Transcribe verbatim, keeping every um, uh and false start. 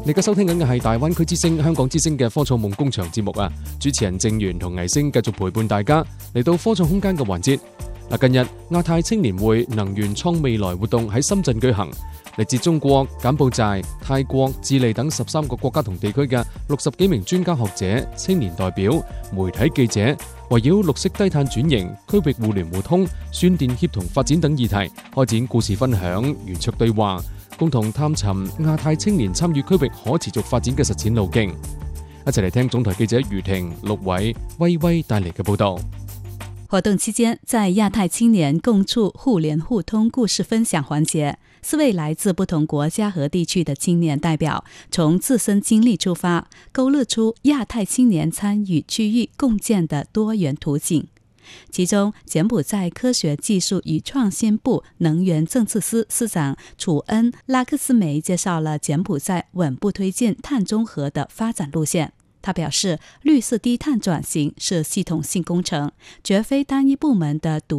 你而家收聽緊嘅係大灣區之聲、香港之聲嘅科創夢工場節目啊！主持人正源同倪星繼續陪伴大家嚟到科創空間嘅環節。嗱，近日亞太青年會能源創未來活動喺深圳舉行，嚟自中國、柬埔寨、泰國、智利等十三個國家同地區嘅六十幾名專家學者、青年代表、媒體記者，圍繞綠色低碳轉型、區域互聯互通、算電協同發展等議題，開展故事分享、圓桌對話，共同探尋亞太青年參與區域可持續發展嘅實踐路徑。一齊嚟聽總台記者余婷、陸偉、威威帶嚟嘅報道。 活動期間，在亞太青年共促互聯互通故事分享環節，四位來自不同國家和地區的青年代表，從自身經歷出發，勾勒出亞太青年參與區域共建的多元圖景。其中，柬埔寨科學技術與創新部能源政策司司長楚恩拉克斯梅介紹了柬埔寨穩步推進碳中和的發展路線。他表示，綠色低碳轉型是系統性工程，絕非單一部門的獨